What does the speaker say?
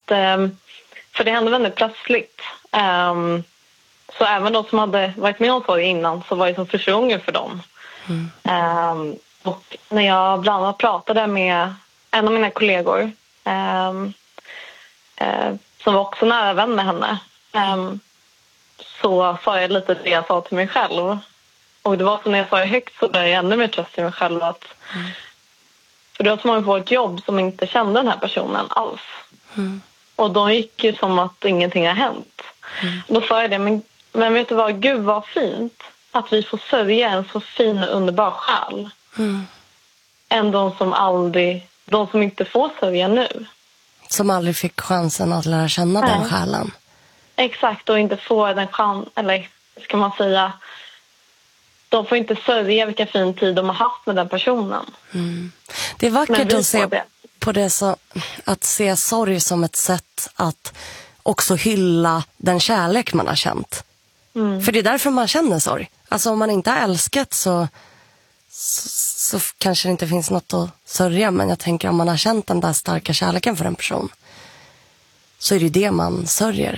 för det hände väldigt plötsligt. Så även de som hade varit med om sorg innan så var det som första gången för dem. Och när jag bland annat pratade med en av mina kollegor som var också nära vän med henne, så sa jag lite det jag sa till mig själv. Och det var så när jag sa det högt så började jag ännu mer tröst i mig själv. För det var som att man får ett jobb som inte kände den här personen alls. Och de gick ju som att ingenting har hänt. Då sa jag det, men vet du vad, gud vad fint att vi får sörja en så fin och underbar själ. Än de som inte får sörja nu. Som aldrig fick chansen att lära känna den själen. Exakt, och inte få den chansen, eller ska man säga, de får inte sörja vilka fin tid de har haft med den personen. Det är vackert att se på det, så att se sorg som ett sätt att också hylla den kärlek man har känt. För det är därför man känner sorg. Alltså om man inte har älskat så kanske det inte finns något att sörja. Men jag tänker om man har känt den där starka kärleken för en person, så är det det man sörjer.